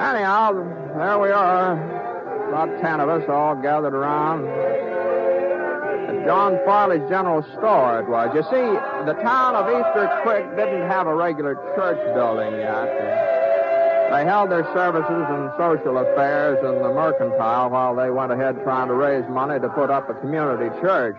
Anyhow, there we are. About 10 of us all gathered around. At John Farley's General Store it was. You see, the town of Easter Creek didn't have a regular church building yet. They held their services and social affairs in the Mercantile while they went ahead trying to raise money to put up a community church.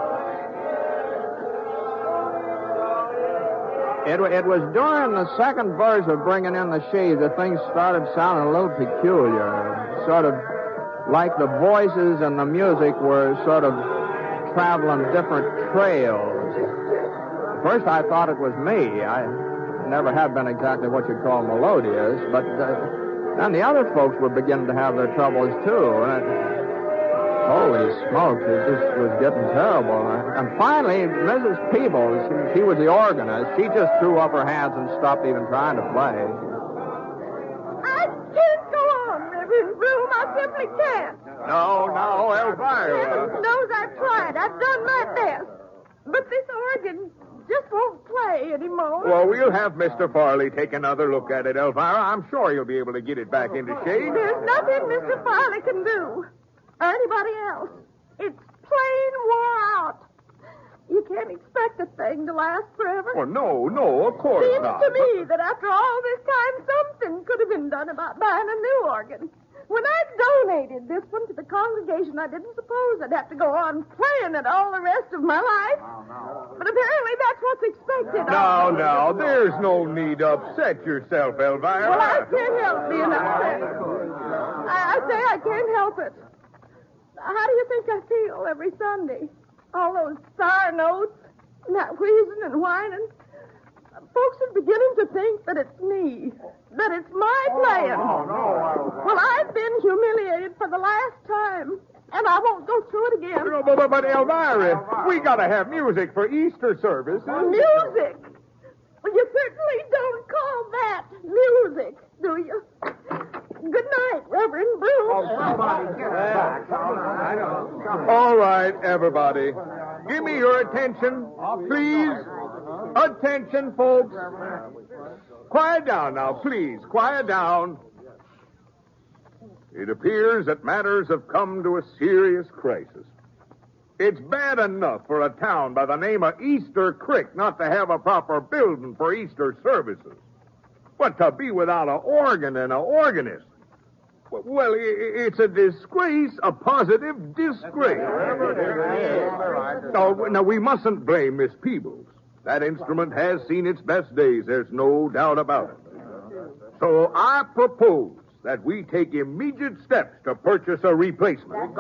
It was during the second verse of Bringing in the Sheaves that things started sounding a little peculiar. Sort of like the voices and the music were sort of traveling different trails. At first I thought it was me. I never have been exactly what you'd call melodious, but then the other folks were beginning to have their troubles too. And holy smokes, it just was getting terrible. And finally, Mrs. Peebles, she was the organist, she just threw up her hands and stopped even trying to play. I can't go on, Reverend Broom. I simply can't. No, Elvira. Heaven knows I've tried. I've done my best. But this organ just won't play anymore. Well, we'll have Mr. Farley take another look at it, Elvira. I'm sure he'll be able to get it back into shape. There's nothing Mr. Farley can do. Or anybody else. It's plain wore out. You can't expect a thing to last forever. Well, no, of course Seems not. to me that after all this time, something could have been done about buying a new organ. When I donated this one to the congregation, I didn't suppose I'd have to go on playing it all the rest of my life. But apparently that's what's expected. No, there's no need to upset yourself, Elvira. Well, I can't help being upset. I say I can't help it. How do you think I feel every Sunday? All those sour notes, and that wheezing and whining. Folks are beginning to think that it's me, that it's my playing. Well, I've been humiliated for the last time, and I won't go through it again. But Elvira, we got to have music for Easter services. Music? Well, you certainly don't call that music, do you? Good night, Reverend Broom. All right, everybody. Give me your attention, please. Attention, folks. Quiet down now, please. Quiet down. It appears that matters have come to a serious crisis. It's bad enough for a town by the name of Easter Creek not to have a proper building for Easter services. But to be without an organ and an organist, well, it's a disgrace, a positive disgrace. Now, we mustn't blame Miss Peebles. That instrument has seen its best days, there's no doubt about it. So I propose that we take immediate steps to purchase a replacement.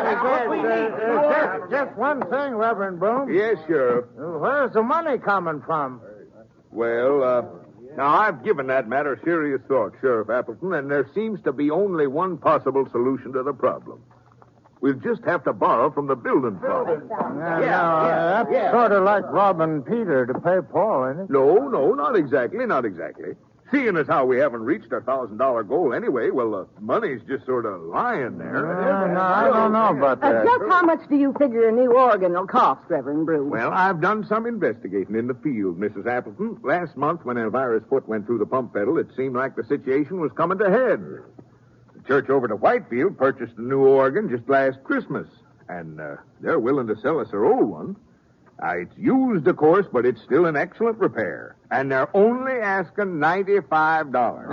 Just one thing, Reverend Broom. Yes, Sheriff. Where's the money coming from? Well, now, I've given that matter serious thought, Sheriff Appleton, and there seems to be only one possible solution to the problem. We'll just have to borrow from the building fund. That's sort of like robbing Peter to pay Paul, isn't it? No, not exactly. Seeing as how we haven't reached our $1,000 goal anyway, well, the money's just sort of lying there. No, I don't know about that. Just how much do you figure a new organ will cost, Reverend Broom? Well, I've done some investigating in the field, Mrs. Appleton. Last month, when Elvira's foot went through the pump pedal, it seemed like the situation was coming to head. The church over to Whitefield purchased a new organ just last Christmas, and they're willing to sell us their old one. It's used, of course, but it's still in excellent repair. And they're only asking $95. No.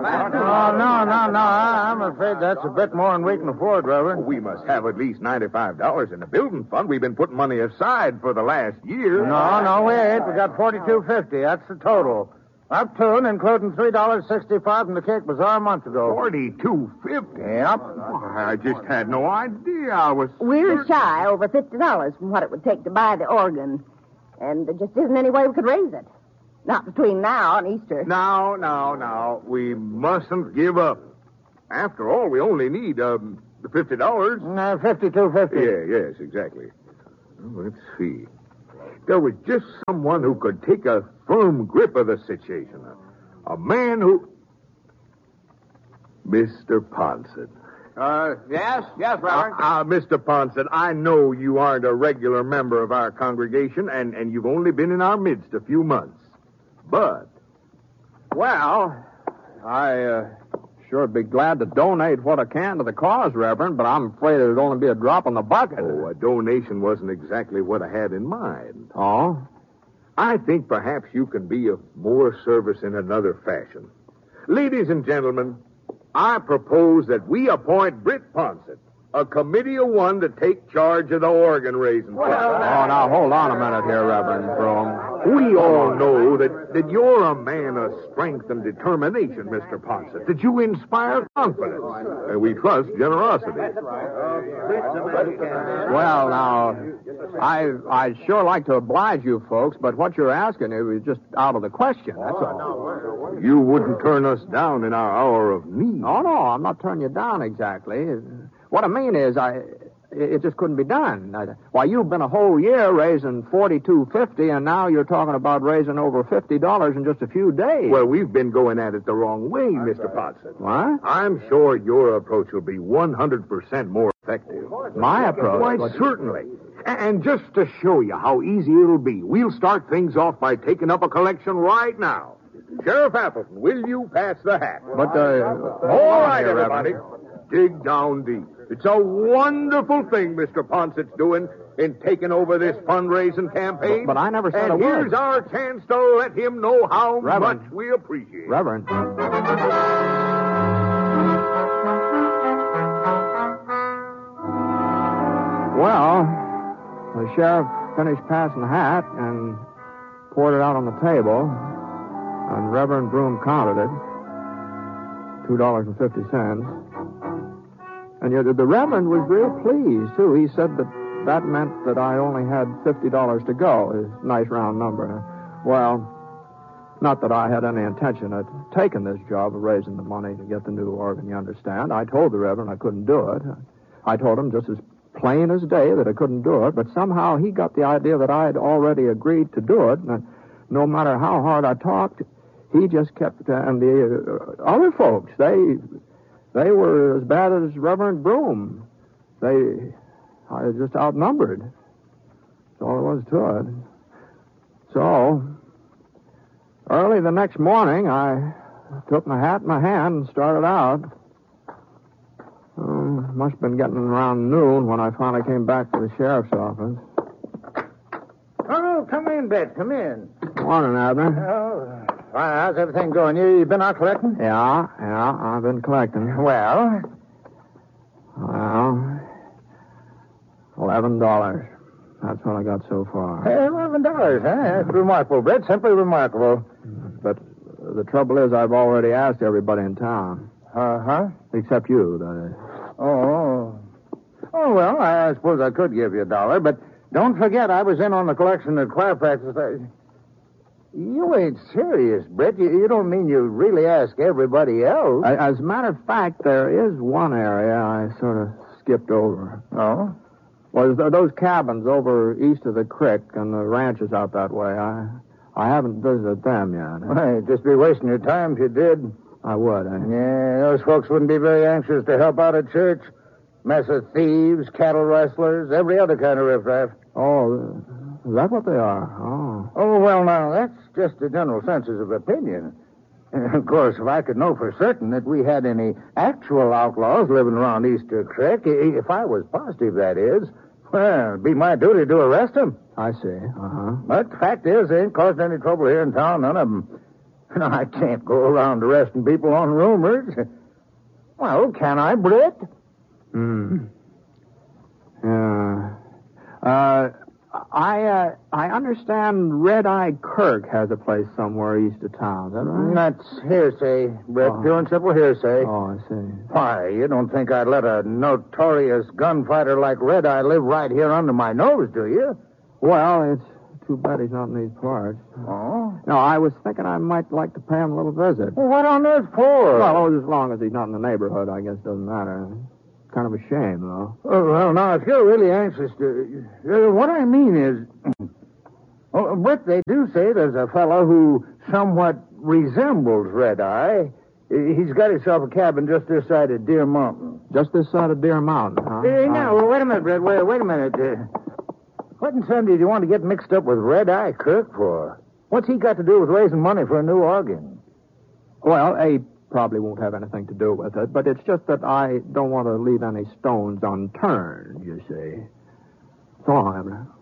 I'm afraid that's a bit more than we can afford, Reverend. We must have at least $95 in the building fund. We've been putting money aside for the last year. No, we ain't. We got $42.50. That's the total. Up to and including $3.65 from the Cake Bazaar a month ago. $42.50? Yep. I just had no idea. We're shy over $50 from what it would take to buy the organ. And there just isn't any way we could raise it. Not between now and Easter. Now. We mustn't give up. After all, we only need $50. $52.50. Yes, exactly. Let's see. There was just someone who could take a firm grip of the situation. A man who... Mr. Ponson. Yes, Reverend. Mr. Ponson, I know you aren't a regular member of our congregation, and you've only been in our midst a few months. But... Well, I sure be glad to donate what I can to the cause, Reverend, but I'm afraid it'd only be a drop in the bucket. Oh, a donation wasn't exactly what I had in mind. Oh? I think perhaps you can be of more service in another fashion. Ladies and gentlemen, I propose that we appoint Britt Ponsett, a committee of one, to take charge of the organ raising. Oh, now, hold on a minute here, Reverend Broom. We all know that you're a man of strength and determination, Mr. Ponsett, that you inspire confidence, and we trust generosity. Well, now, I'd sure like to oblige you folks, but what you're asking is just out of the question, that's all. You wouldn't turn us down in our hour of need. Oh, no, I'm not turning you down exactly. What I mean is, it just couldn't be done. Why, you've been a whole year raising $42.50, and now you're talking about raising over $50 in just a few days. Well, we've been going at it the wrong way, Mr. Ponsett. What? I'm sure your approach will be 100% more effective. My approach? Why, certainly. And just to show you how easy it'll be, we'll start things off by taking up a collection right now. Sheriff Appleton, will you pass the hat? But, all right, everybody. Dig down deep. It's a wonderful thing Mr. Ponsett's doing in taking over this fundraising campaign. But I never said and a word. Here's our chance to let him know how Reverend. much we appreciate it. Reverend. Well, the sheriff finished passing the hat and poured it out on the table, and Reverend Broom counted it, $2.50. And yet the Reverend was real pleased, too. He said that meant that I only had $50 to go. A nice round number. Well, not that I had any intention of taking this job of raising the money to get the new organ, you understand. I told the Reverend I couldn't do it. I told him just as plain as day that I couldn't do it, but somehow he got the idea that I had already agreed to do it, and no matter how hard I talked, he just kept... and the other folks, They were as bad as Reverend Broom. I was just outnumbered. That's all there was to it. So, early the next morning, I took my hat in my hand and started out. Must have been getting around noon when I finally came back to the sheriff's office. Oh, come in, Bet. Come in. Morning, Abner. Oh, how's everything going? You been out collecting? Yeah, I've been collecting. Well, $11. That's what I got so far. $11, huh? That's remarkable, Bet. Simply remarkable. But the trouble is I've already asked everybody in town. Uh-huh. Except you, that is. Oh, well, I suppose I could give you $1, but don't forget I was in on the collection at choir practice. You ain't serious, Brett. You don't mean you really ask everybody else? As a matter of fact, there is one area I sort of skipped over. Oh? Well, those cabins over east of the creek and the ranches out that way. I haven't visited them yet. Well, you'd just be wasting your time if you did. I would, eh? Yeah, those folks wouldn't be very anxious to help out at church. Mess of thieves, cattle rustlers, every other kind of riffraff. Oh, is that what they are? Oh. Oh, well, now, that's just a general census of opinion. Of course, if I could know for certain that we had any actual outlaws living around Easter Creek, if I was positive, that is, well, it'd be my duty to arrest them. I see. Uh-huh. But the fact is, they ain't caused any trouble here in town, none of them. No, I can't go around arresting people on rumors. Well, can I, Britt? Yeah. I understand Red Eye Kirk has a place somewhere east of town. Is that right? That's hearsay, Britt. Oh. Pure and simple hearsay. Oh, I see. Why, you don't think I'd let a notorious gunfighter like Red Eye live right here under my nose, do you? Well, it's too bad he's not in these parts. Oh? No, I was thinking I might like to pay him a little visit. Well, what on earth for? Well, as long as he's not in the neighborhood, I guess it doesn't matter. Kind of a shame, though. Oh, well, now, if you're really anxious to... what I mean is... oh, Britt, they do say there's a fellow who somewhat resembles Red Eye. He's got himself a cabin just this side of Deer Mountain. Just this side of Deer Mountain, huh? Now, wait a minute, Britt. Wait a minute. What in Sunday do you want to get mixed up with Red Eye Kirk for? What's he got to do with raising money for a new organ? Well, a probably won't have anything to do with it, but it's just that I don't want to leave any stones unturned, you see. So long, Abner.